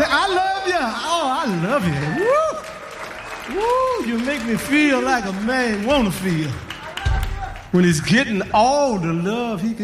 Say, I love you. Oh, I love you. Woo! Woo! You make me feel like a man want to feel when he's getting all the love he can.